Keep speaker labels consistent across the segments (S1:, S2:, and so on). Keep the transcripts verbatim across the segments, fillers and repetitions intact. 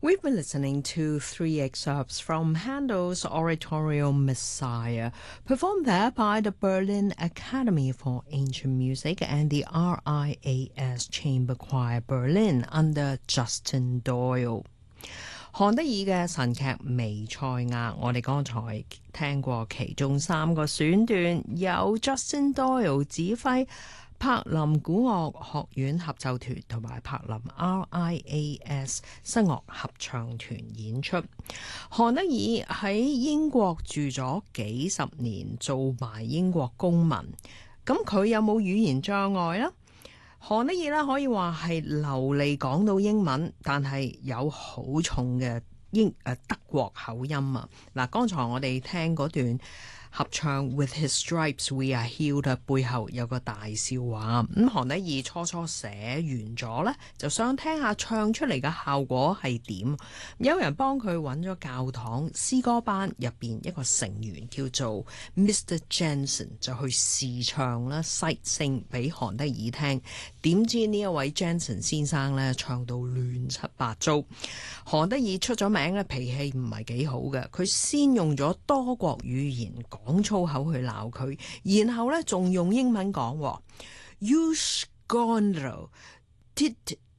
S1: We've been listening to three excerpts from Handel's oratorio Messiah, performed there by the Berlin Academy for Ancient Music and the R I A S Chamber Choir Berlin under Justin Doyle。韓德爾嘅神劇《彌賽亞》，我哋剛才聽過其中三個選段，由 Justin Doyle 指揮柏林古樂學院合奏團同埋柏林 R I A S 室樂合唱團演出。韓德爾喺英國住咗幾十年，做埋英國公民，咁佢有冇語言障礙呢？韓德爾咧可以話係流利講到英文，但係有好重嘅英誒德國口音啊！嗱，剛才我哋聽嗰段合唱 With His Stripes We Are Healed 背後有個大笑話，咁韓德爾初初寫完咗呢，就想聽下唱出嚟嘅效果係點。有人幫佢揾咗教堂詩歌班入邊一個成員叫做 Mister Jensen， 就去試唱啦，sight sing 俾韓德爾聽。點知呢一位 Jensen 先生呢，唱到亂七八糟。韓德爾出咗名咧，脾氣唔係幾好嘅，佢先用咗多國語言講粗口去鬧佢，然後咧仲用英文講 You scoundrel, did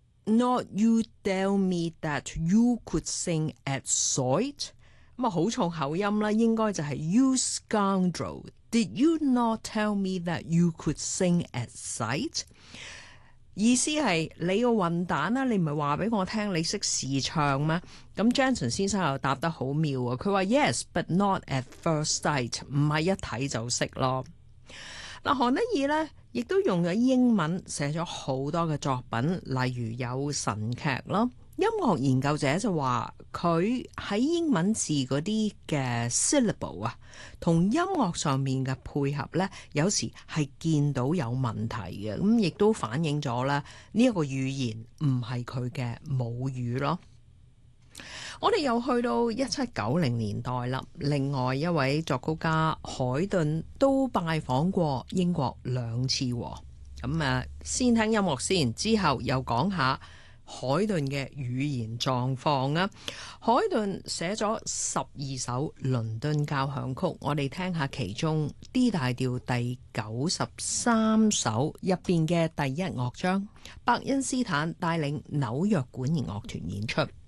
S1: not you tell me that you could sing at sight？ 咁啊好重口音啦，應該就係 You scoundrel, did you not tell me that you could sing at sight？ 意思係你個混蛋啦，你唔係話俾我聽你識試唱咩？咁 Jensen 先生又答得好妙啊！佢話 Yes, but not at first sight， 唔係一睇就識咯。嗱，韓德爾呢亦都用咗英文寫咗好多嘅作品，例如有神劇咯。音樂研究者就話佢喺英文字嗰啲嘅 syllable 啊，同音樂上面嘅配合呢，有時係見到有問題嘅，咁亦都反映咗咧呢一個語言唔係佢嘅母語咯。我哋又去到一七九零年代啦，另外一位作曲家海頓都拜訪過英國兩次喎。咁啊，先聽音樂先，之後又講下海頓嘅語言狀況啊。海頓寫咗十二首倫敦交響曲，我哋聽下其中 D 大調第九十三首入邊嘅第一樂章，伯恩斯坦帶領紐約管弦樂團演出。